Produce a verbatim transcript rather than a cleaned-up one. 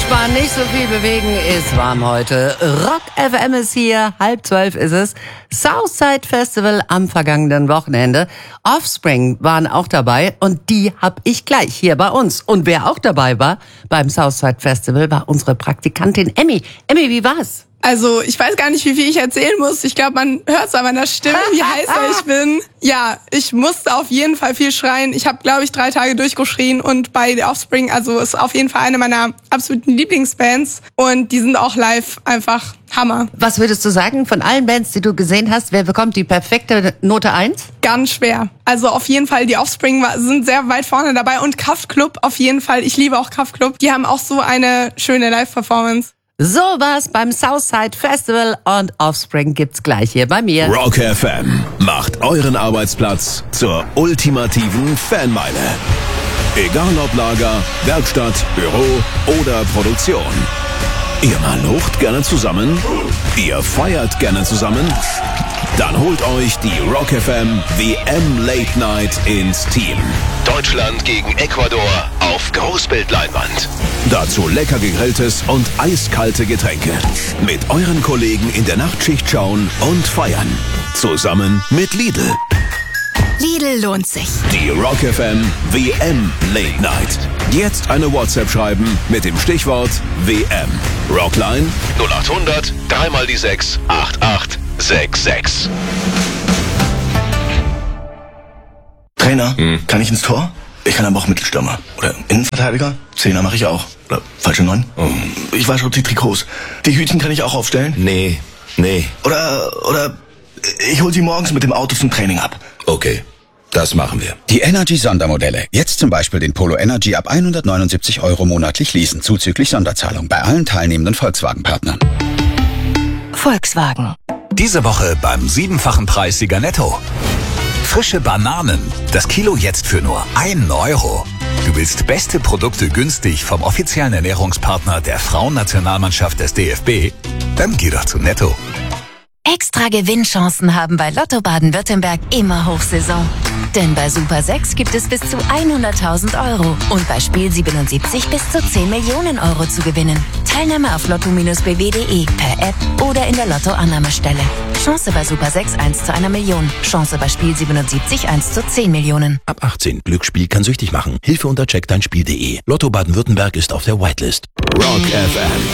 Entspannen, nicht so viel bewegen, ist warm heute. Rock F M ist hier, halb zwölf ist es. Southside Festival am vergangenen Wochenende. Offspring waren auch dabei und die hab ich gleich hier bei uns. Und wer auch dabei war beim Southside Festival, war unsere Praktikantin Emmy. Emmy, wie war's? Also, ich weiß gar nicht, wie viel ich erzählen muss. Ich glaube, man hört es an meiner Stimme, wie heißer ich bin. Ja, ich musste auf jeden Fall viel schreien. Ich habe, glaube ich, drei Tage durchgeschrien. Und bei The Offspring, also ist auf jeden Fall eine meiner absoluten Lieblingsbands. Und die sind auch live einfach Hammer. Was würdest du sagen von allen Bands, die du gesehen hast, wer bekommt die perfekte Note eins? Ganz schwer. Also auf jeden Fall, die Offspring sind sehr weit vorne dabei. Und Kraftklub auf jeden Fall. Ich liebe auch Kraftklub. Die haben auch so eine schöne Live-Performance. So war's beim Southside Festival und Offspring gibt's gleich hier bei mir. Rock F M macht euren Arbeitsplatz zur ultimativen Fanmeile. Egal ob Lager, Werkstatt, Büro oder Produktion. Ihr malucht gerne zusammen? Ihr feiert gerne zusammen? Dann holt euch die Rock F M W M Late Night ins Team. Deutschland gegen Ecuador auf Großbildleinwand. Dazu lecker gegrilltes und eiskalte Getränke. Mit euren Kollegen in der Nachtschicht schauen und feiern. Zusammen mit Lidl. Lidl lohnt sich. Die Rock F M W M Late Night. Jetzt eine WhatsApp schreiben mit dem Stichwort W M. Rockline null acht hundert drei mal die sechs acht acht sechs sechs. Trainer, hm. kann ich ins Tor? Ich kann aber auch Mittelstürmer. Oder Innenverteidiger? Zehner mache ich auch. Oder falsche Neun? Oh. Ich wasche die Trikots. Die Hütchen kann ich auch aufstellen? Nee, nee. Oder, oder ich hol sie morgens mit dem Auto zum Training ab. Okay, das machen wir. Die Energy-Sondermodelle. Jetzt zum Beispiel den Polo Energy ab hundertneunundsiebzig Euro monatlich leasen, zuzüglich Sonderzahlung bei allen teilnehmenden Volkswagen-Partnern. Volkswagen. Diese Woche beim siebenfachen Preissieger Netto. Frische Bananen. Das Kilo jetzt für nur einen Euro. Du willst beste Produkte günstig vom offiziellen Ernährungspartner der Frauennationalmannschaft des D F B? Dann geh doch zu Netto. Extra Gewinnchancen haben bei Lotto Baden-Württemberg immer Hochsaison. Denn bei Super sechs gibt es bis zu hunderttausend Euro und bei Spiel siebenundsiebzig bis zu zehn Millionen Euro zu gewinnen. Teilnahme auf lotto Bindestrich b w punkt de per App oder in der Lotto-Annahmestelle. Chance bei Super sechs eins zu einer Million. Chance bei Spiel siebenundsiebzig eins zu zehn Millionen. Ab achtzehn. Glücksspiel kann süchtig machen. Hilfe unter check dein Spiel punkt de. Lotto Baden-Württemberg ist auf der Whitelist. Rock F M.